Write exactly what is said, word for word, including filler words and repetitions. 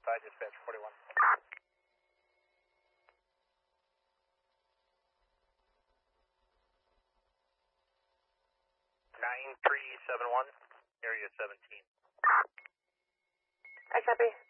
five, dispatch forty-one. nine three seven one, area seventeen. I copy.